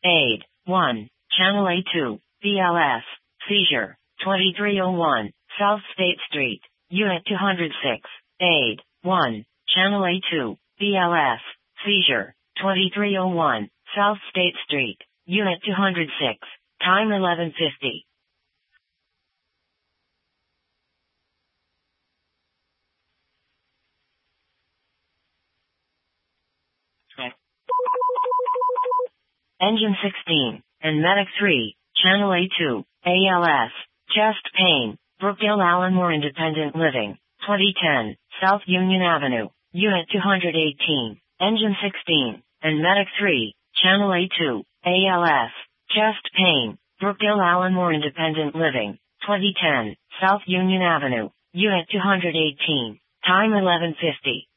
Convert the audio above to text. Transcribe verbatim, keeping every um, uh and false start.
Aid, one. Channel A two, B L S, seizure, twenty-three oh one, South State Street, Unit two hundred six. Aid, one. Channel A two, B L S, seizure, twenty-three oh one, South State Street, Unit two hundred six. Time eleven fifty. Engine sixteen, and Medic three, Channel A two, A L S, chest pain, Brookdale Allenmore Independent Living, twenty ten, South Union Avenue, Unit two hundred eighteen, Engine sixteen, and Medic three, Channel A two, A L S, chest pain, Brookdale Allenmore Independent Living, twenty ten, South Union Avenue, Unit two hundred eighteen, time eleven fifty.